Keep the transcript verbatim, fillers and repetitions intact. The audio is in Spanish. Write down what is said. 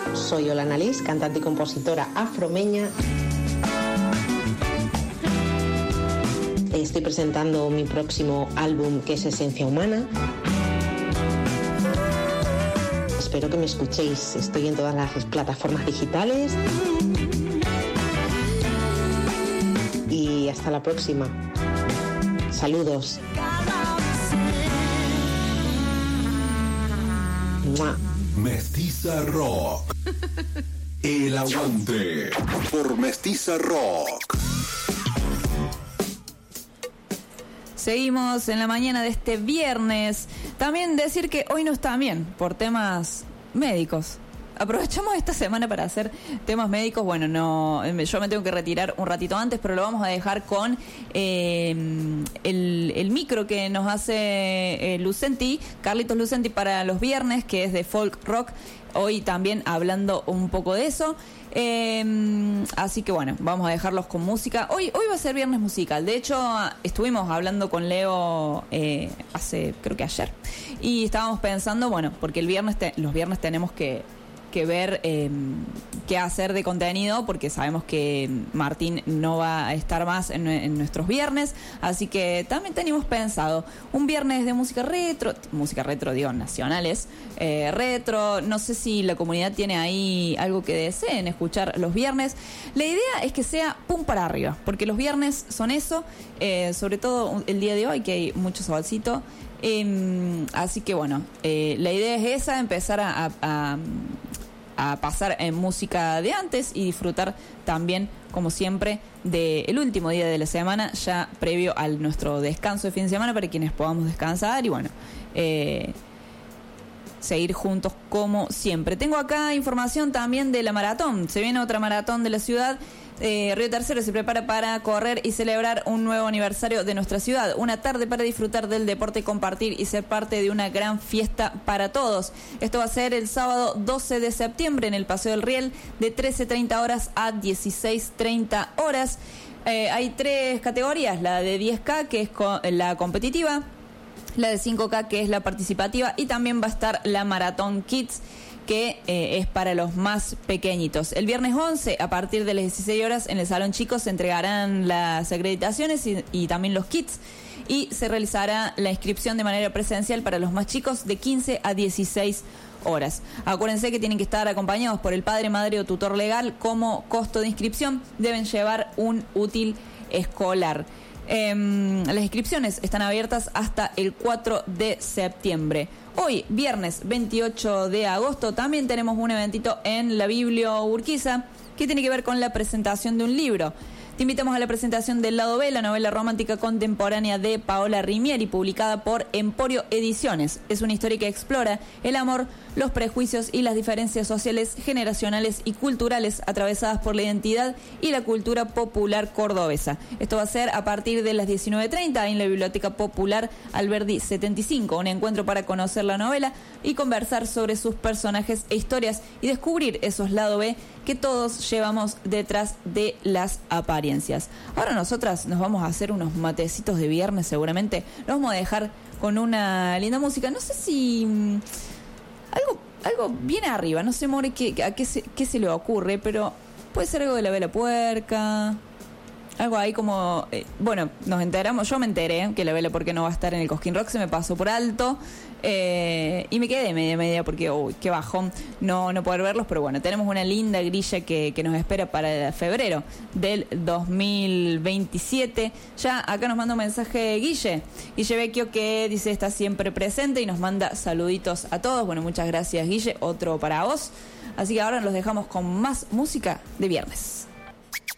soy Olana Liz, cantante y compositora afromeña. Estoy presentando mi próximo álbum, que es Esencia Humana. Espero que me escuchéis. Estoy en todas las plataformas digitales. Y hasta la próxima. Saludos. ¡Mua! Mestiza Rock. El aguante por Mestiza Rock. Seguimos en la mañana de este viernes. También decir que hoy no está bien por temas médicos. Aprovechamos esta semana para hacer temas médicos. Bueno, no, yo me tengo que retirar un ratito antes, pero lo vamos a dejar con eh, el, el micro que nos hace eh, Lucenti, Carlitos Lucenti, para los viernes, que es de folk rock. Hoy también hablando un poco de eso. Eh, así que bueno, vamos a dejarlos con música. Hoy, hoy va a ser viernes musical. De hecho, estuvimos hablando con Leo eh, hace, creo que ayer. Y estábamos pensando, bueno, porque el viernes te, los viernes tenemos que... que ver eh, qué hacer de contenido, porque sabemos que Martín no va a estar más en, en nuestros viernes, así que también teníamos pensado un viernes de música retro, música retro digo, nacionales, eh, retro, no sé si la comunidad tiene ahí algo que deseen escuchar los viernes. La idea es que sea pum para arriba, porque los viernes son eso, eh, sobre todo el día de hoy que hay mucho solcito. Eh, así que bueno, eh, la idea es esa, empezar a, a, a pasar en música de antes y disfrutar también, como siempre, del último día de la semana, ya previo a nuestro descanso de fin de semana, para quienes podamos descansar y bueno, eh, seguir juntos como siempre. Tengo acá información también de la maratón. Se viene otra maratón de la ciudad. Eh, Río Tercero se prepara para correr y celebrar un nuevo aniversario de nuestra ciudad. Una tarde para disfrutar del deporte, compartir y ser parte de una gran fiesta para todos. Esto va a ser el sábado doce de septiembre en el Paseo del Riel, de trece treinta horas a dieciséis treinta horas. Eh, hay tres categorías: la de diez K, que es co- la competitiva, la de cinco K, que es la participativa, y también va a estar la Maratón Kids, que eh, es para los más pequeñitos. El viernes once, a partir de las dieciséis horas, en el Salón Chico se entregarán las acreditaciones y, y también los kits, y se realizará la inscripción de manera presencial para los más chicos de quince a dieciséis horas. Acuérdense que tienen que estar acompañados por el padre, madre o tutor legal. Como costo de inscripción deben llevar un útil escolar. Eh, las inscripciones están abiertas hasta el cuatro de septiembre. Hoy, viernes veintiocho de agosto, también tenemos un eventito en la Biblio Urquiza que tiene que ver con la presentación de un libro. Te invitamos a la presentación del Lado B, la novela romántica contemporánea de Paola Rimieri, publicada por Emporio Ediciones. Es una historia que explora el amor, los prejuicios y las diferencias sociales, generacionales y culturales atravesadas por la identidad y la cultura popular cordobesa. Esto va a ser a partir de las diecinueve treinta en la Biblioteca Popular Alberdi setenta y cinco, un encuentro para conocer la novela y conversar sobre sus personajes e historias y descubrir esos lado B que todos llevamos detrás de las apariencias. Ahora nosotras nos vamos a hacer unos matecitos de viernes, seguramente. Nos vamos a dejar con una linda música. No sé si... Mmm, algo algo bien arriba. No sé, More, qué, a qué se, qué se le ocurre, pero puede ser algo de La Vela Puerca. Algo ahí como... Eh, bueno, nos enteramos, yo me enteré que La Vela Puerca no va a estar en el Cosquín Rock, se me pasó por alto. Eh, y me quedé de media media porque, uy, qué bajón no, no poder verlos, pero bueno, tenemos una linda grilla que, que nos espera para febrero del dos mil veintisiete. Ya acá nos manda un mensaje Guille, Guille Vecchio, que dice está siempre presente y nos manda saluditos a todos. Bueno, muchas gracias, Guille, otro para vos. Así que ahora los dejamos con más música de viernes.